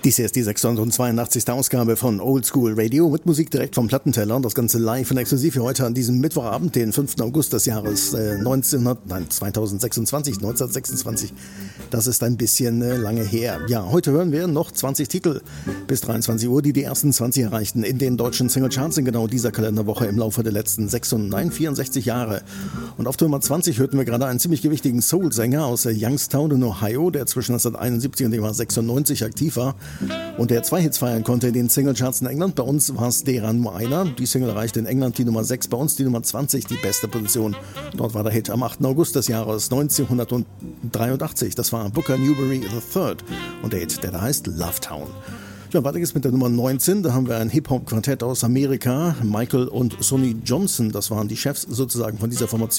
Dies hier ist die 682. Ausgabe von Old School Radio mit Musik direkt vom Plattenteller. Das Ganze live und exklusiv für heute an diesem Mittwochabend, den 5. August des Jahres 1926. Das ist ein bisschen lange her. Ja, heute hören wir noch 20 Titel bis 23 Uhr, die ersten 20 erreichten in den deutschen Singlecharts in genau dieser Kalenderwoche im Laufe der letzten 64 Jahre. Und auf Nummer 20 hörten wir gerade einen ziemlich gewichtigen Soul-Sänger aus Youngstown in Ohio, der zwischen 1971 und 1996 aktiv war und der 2 Hits feiern konnte in den Singlecharts in England. Bei uns war es derer nur einer. Die Single erreichte in England die Nummer 6, bei uns die Nummer 20, die beste Position. Dort war der Hit am 8. August des Jahres 1983. Das war Booker Newberry III und der Hit, der da heißt Love Town. Ja, weiter geht's mit der Nummer 19. Da haben wir ein Hip-Hop-Quartett aus Amerika. Michael und Sonny Johnson, das waren die Chefs sozusagen von dieser Formation.